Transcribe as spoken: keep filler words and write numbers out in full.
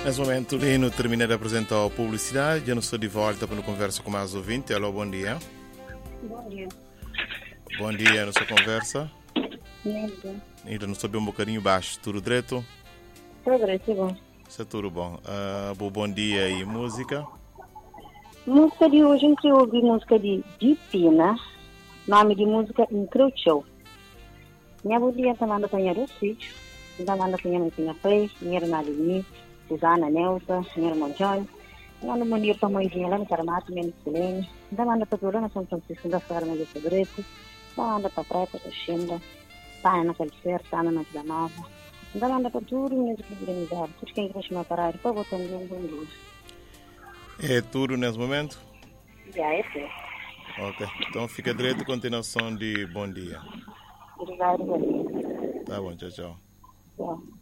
Nesse momento, Lino termina de apresentar a publicidade. Eu não estou de volta para conversa com mais ouvinte. Alô, bom dia. Bom dia. Bom dia, nossa conversa. Nada. Ainda não soube um bocadinho baixo. Tudo direito? Tudo direito, bom. Isso é tudo bom. Uh, bom dia e música? Música de hoje, eu queria ouvir música de Dipina. Nome de música Increuchou. Minha bom dia também anda para o sítio. Ainda anda para minha mãe Play, minha irmã Lini, Susana, Neuza, minha irmã John. Ainda ando para para mãezinha lá no Caramato, minha Selene. Ainda anda para Turana, São Francisco da Farma de Segredo. Ainda anda para Prata, para Xinda. Está na Calicer, está na Vila Nova. Ainda anda para tudo, mesmo que organizar. Tudo quem quer chamar parar, para botar um bom dia. É tudo nesse momento? Já é sim. Ok. Então fica direito, continuação de bom dia. Obrigado, bom dia. Tá bom, tchau, tchau. Tchau.